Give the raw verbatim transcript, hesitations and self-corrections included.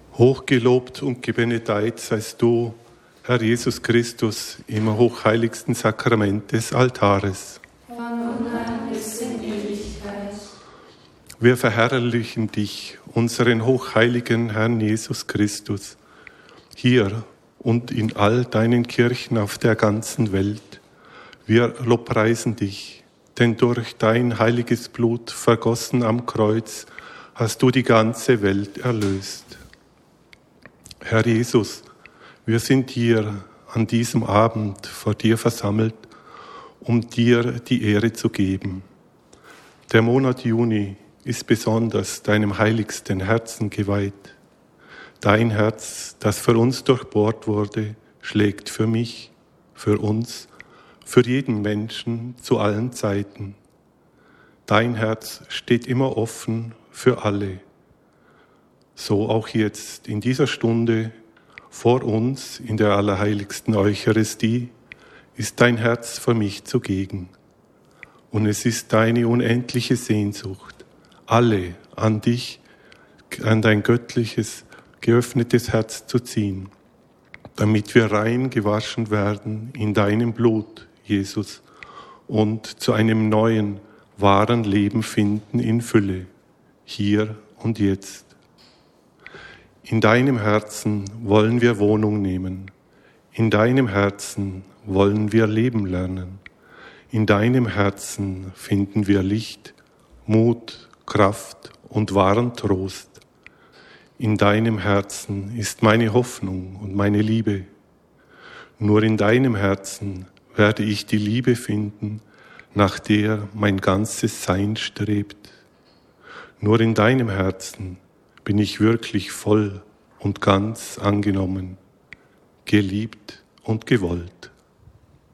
Hochgelobt und gebenedeit seist du, Herr Jesus Christus, im hochheiligsten Sakrament des Altares. Von nun an bis in Ewigkeit. Wir verherrlichen dich, unseren hochheiligen Herrn Jesus Christus, hier und in all deinen Kirchen auf der ganzen Welt. Wir lobpreisen dich, denn durch dein heiliges Blut vergossen am Kreuz hast du die ganze Welt erlöst. Herr Jesus, wir sind hier an diesem Abend vor dir versammelt, um dir die Ehre zu geben. Der Monat Juni ist besonders deinem heiligsten Herzen geweiht. Dein Herz, das für uns durchbohrt wurde, schlägt für mich, für uns, für jeden Menschen zu allen Zeiten. Dein Herz steht immer offen für alle. So auch jetzt in dieser Stunde vor uns in der allerheiligsten Eucharistie ist dein Herz für mich zugegen. Und es ist deine unendliche Sehnsucht, alle an dich, an dein göttliches, geöffnetes Herz zu ziehen, damit wir rein gewaschen werden in deinem Blut, Jesus, und zu einem neuen, wahren Leben finden in Fülle, hier und jetzt. In deinem Herzen wollen wir Wohnung nehmen. In deinem Herzen wollen wir leben lernen. In deinem Herzen finden wir Licht, Mut, Kraft und wahren Trost. In deinem Herzen ist meine Hoffnung und meine Liebe. Nur in deinem Herzen werde ich die Liebe finden, nach der mein ganzes Sein strebt. Nur in deinem Herzen bin ich wirklich voll und ganz angenommen, geliebt und gewollt.